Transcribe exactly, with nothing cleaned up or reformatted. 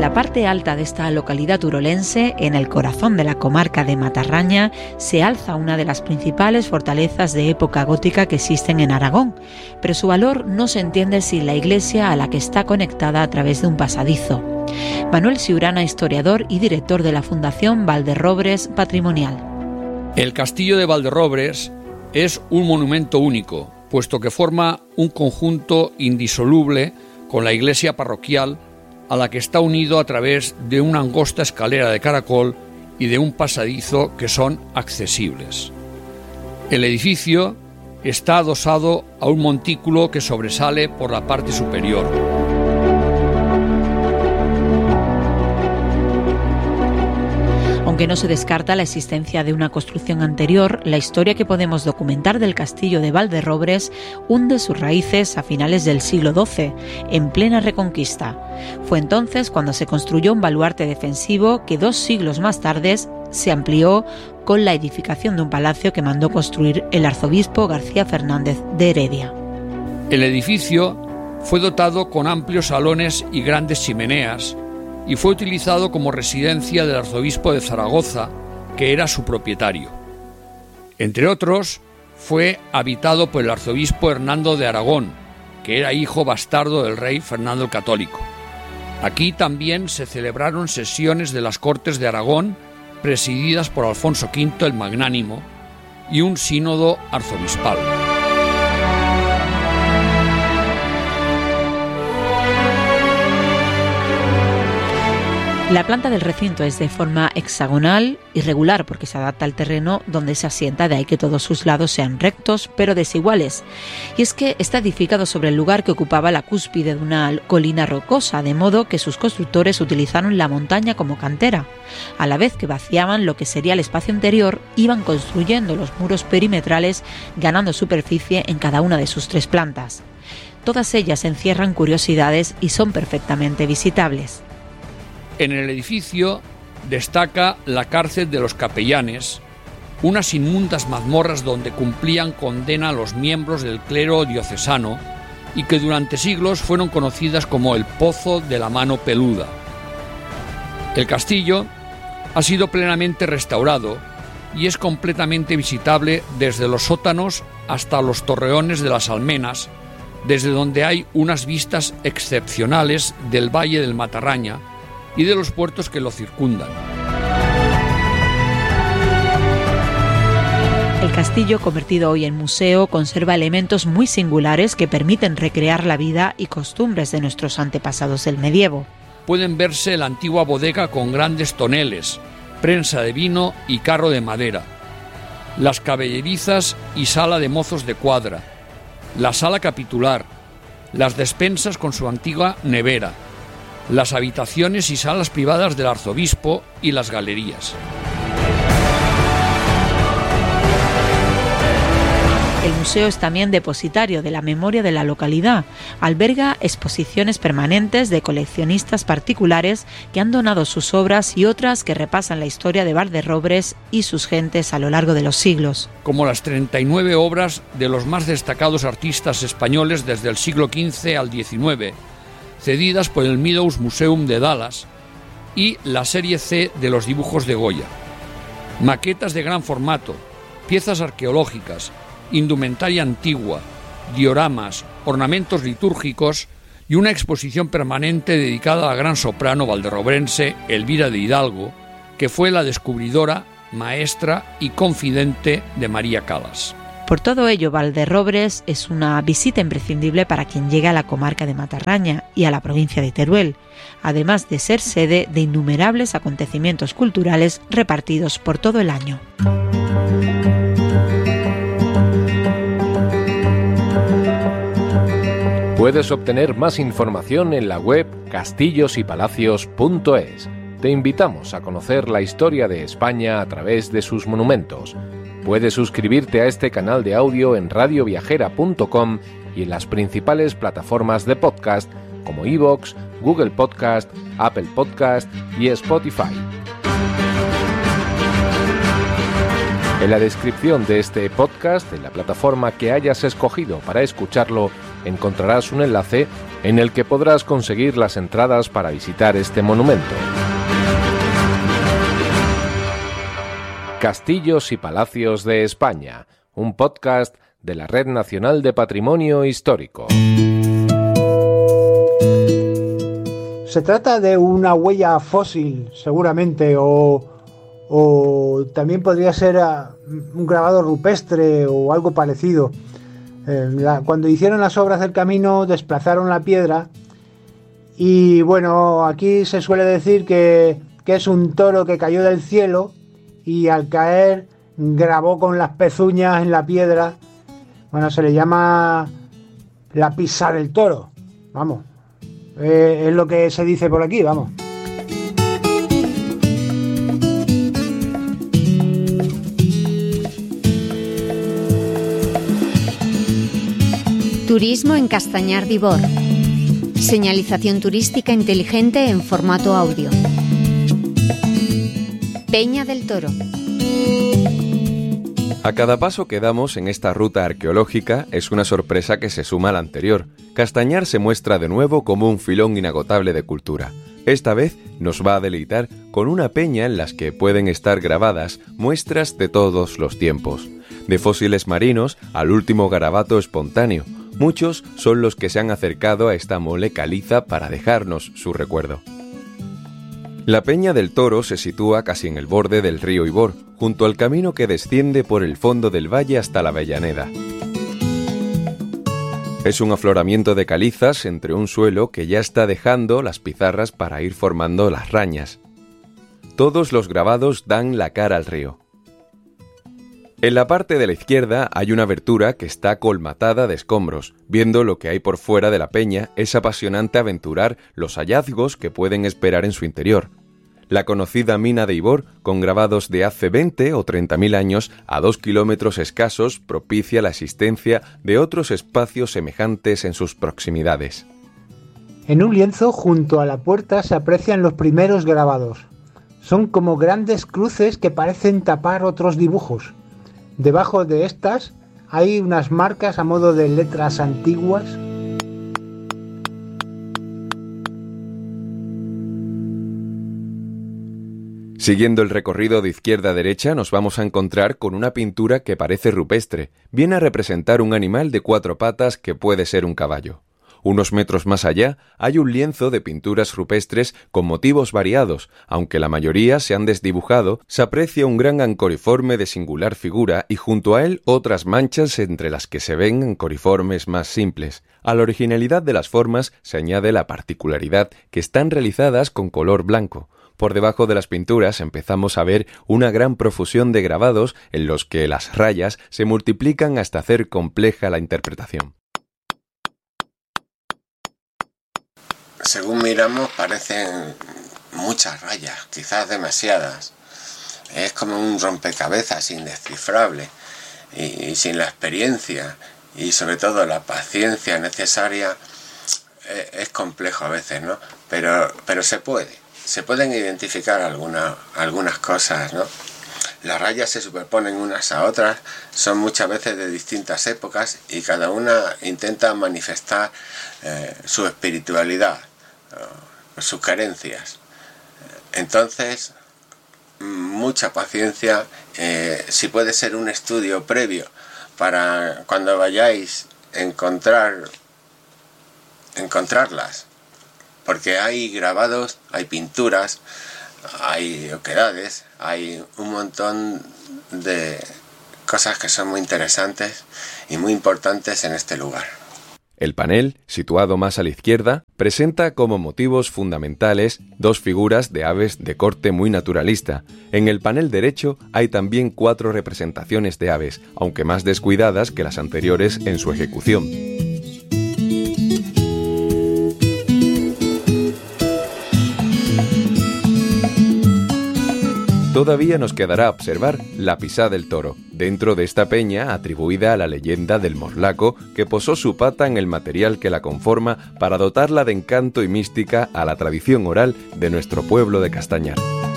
la parte alta de esta localidad turolense, en el corazón de la comarca de Matarraña, se alza una de las principales fortalezas de época gótica que existen en Aragón, pero su valor no se entiende sin la iglesia a la que está conectada a través de un pasadizo. Manuel Siurana, historiador y director de la Fundación Valderrobres Patrimonial. El castillo de Valderrobres es un monumento único, puesto que forma un conjunto indisoluble con la iglesia parroquial, a la que está unido a través de una angosta escalera de caracol y de un pasadizo que son accesibles. El edificio está adosado a un montículo que sobresale por la parte superior. Aunque no se descarta la existencia de una construcción anterior, la historia que podemos documentar del castillo de Valderrobres hunde sus raíces a finales del siglo doce, en plena Reconquista. Fue entonces cuando se construyó un baluarte defensivo que dos siglos más tarde se amplió con la edificación de un palacio que mandó construir el arzobispo García Fernández de Heredia. El edificio fue dotado con amplios salones y grandes chimeneas, y fue utilizado como residencia del arzobispo de Zaragoza, que era su propietario. Entre otros, fue habitado por el arzobispo Hernando de Aragón, que era hijo bastardo del rey Fernando el Católico. Aquí también se celebraron sesiones de las Cortes de Aragón, presididas por Alfonso quinto el Magnánimo, y un sínodo arzobispal. La planta del recinto es de forma hexagonal, irregular porque se adapta al terreno donde se asienta, de ahí que todos sus lados sean rectos pero desiguales. Y es que está edificado sobre el lugar que ocupaba la cúspide de una colina rocosa, de modo que sus constructores utilizaron la montaña como cantera. A la vez que vaciaban lo que sería el espacio interior, iban construyendo los muros perimetrales, ganando superficie en cada una de sus tres plantas. Todas ellas encierran curiosidades y son perfectamente visitables. En el edificio destaca la cárcel de los capellanes, unas inmundas mazmorras donde cumplían condena los miembros del clero diocesano y que durante siglos fueron conocidas como el Pozo de la Mano Peluda. El castillo ha sido plenamente restaurado y es completamente visitable desde los sótanos hasta los torreones de las Almenas, desde donde hay unas vistas excepcionales del Valle del Matarraña y de los puertos que lo circundan. El castillo, convertido hoy en museo, conserva elementos muy singulares que permiten recrear la vida y costumbres de nuestros antepasados del medievo. Pueden verse la antigua bodega con grandes toneles, prensa de vino y carro de madera, las caballerizas y sala de mozos de cuadra, la sala capitular, las despensas con su antigua nevera, las habitaciones y salas privadas del arzobispo y las galerías. El museo es también depositario de la memoria de la localidad. Alberga exposiciones permanentes de coleccionistas particulares que han donado sus obras y otras que repasan la historia de Valderrobres y sus gentes a lo largo de los siglos. Como las treinta y nueve obras de los más destacados artistas españoles desde el siglo quince al diecinueve, cedidas por el Meadows Museum de Dallas, y la serie C de los dibujos de Goya. Maquetas de gran formato, piezas arqueológicas, indumentaria antigua, dioramas, ornamentos litúrgicos y una exposición permanente dedicada a la gran soprano valderrobrense Elvira de Hidalgo, que fue la descubridora, maestra y confidente de María Callas. Por todo ello, Valderrobres es una visita imprescindible para quien llega a la comarca de Matarraña y a la provincia de Teruel, además de ser sede de innumerables acontecimientos culturales repartidos por todo el año. Puedes obtener más información en la web castillos y palacios punto es. Te invitamos a conocer la historia de España a través de sus monumentos. Puedes suscribirte a este canal de audio en radio viajera punto com y en las principales plataformas de podcast como iVoox, Google Podcast, Apple Podcast y Spotify. En la descripción de este podcast, en la plataforma que hayas escogido para escucharlo, encontrarás un enlace en el que podrás conseguir las entradas para visitar este monumento. Castillos y Palacios de España, un podcast de la Red Nacional de Patrimonio Histórico. Se trata de una huella fósil, seguramente, o, o también podría ser un grabado rupestre o algo parecido. Eh, la, cuando hicieron las obras del camino, desplazaron la piedra y, bueno, aquí se suele decir que, que es un toro que cayó del cielo y al caer grabó con las pezuñas en la piedra. Bueno, se le llama la pisa del toro, vamos, eh, es lo que se dice por aquí, vamos. Turismo en Castañar de Ibor. Señalización turística inteligente en formato audio. Peña del Toro. A cada paso que damos en esta ruta arqueológica es una sorpresa que se suma a la anterior. Castañar se muestra de nuevo como un filón inagotable de cultura. Esta vez nos va a deleitar con una peña en las que pueden estar grabadas muestras de todos los tiempos, de fósiles marinos al último garabato espontáneo. Muchos son los que se han acercado a esta mole caliza para dejarnos su recuerdo. La Peña del Toro se sitúa casi en el borde del río Ibor, junto al camino que desciende por el fondo del valle hasta la Avellaneda. Es un afloramiento de calizas entre un suelo que ya está dejando las pizarras para ir formando las rañas. Todos los grabados dan la cara al río. En la parte de la izquierda hay una abertura que está colmatada de escombros. Viendo lo que hay por fuera de la peña, es apasionante aventurar los hallazgos que pueden esperar en su interior. La conocida mina de Ibor, con grabados de hace veinte o treinta mil años, a dos kilómetros escasos, propicia la existencia de otros espacios semejantes en sus proximidades. En un lienzo junto a la puerta se aprecian los primeros grabados. Son como grandes cruces que parecen tapar otros dibujos. Debajo de estas hay unas marcas a modo de letras antiguas. Siguiendo el recorrido de izquierda a derecha nos vamos a encontrar con una pintura que parece rupestre. Viene a representar un animal de cuatro patas que puede ser un caballo. Unos metros más allá hay un lienzo de pinturas rupestres con motivos variados. Aunque la mayoría se han desdibujado, se aprecia un gran ancoriforme de singular figura y junto a él otras manchas entre las que se ven ancoriformes más simples. A la originalidad de las formas se añade la particularidad que están realizadas con color blanco. Por debajo de las pinturas empezamos a ver una gran profusión de grabados en los que las rayas se multiplican hasta hacer compleja la interpretación. Según miramos parecen muchas rayas, quizás demasiadas. Es como un rompecabezas indescifrable y, y sin la experiencia y sobre todo la paciencia necesaria eh, es complejo a veces, ¿no? Pero, pero se puede. Se pueden identificar alguna, algunas cosas, ¿no? Las rayas se superponen unas a otras, son muchas veces de distintas épocas y cada una intenta manifestar eh, su espiritualidad, eh, sus carencias. Entonces, mucha paciencia, eh, si puede ser un estudio previo para cuando vayáis a encontrar, encontrarlas. Porque hay grabados, hay pinturas, hay oquedades, hay un montón de cosas que son muy interesantes y muy importantes en este lugar. El panel, situado más a la izquierda, presenta como motivos fundamentales dos figuras de aves de corte muy naturalista. En el panel derecho hay también cuatro representaciones de aves, aunque más descuidadas que las anteriores en su ejecución. Todavía nos quedará observar la Pisá del Toro, dentro de esta peña atribuida a la leyenda del morlaco que posó su pata en el material que la conforma para dotarla de encanto y mística a la tradición oral de nuestro pueblo de Castañar.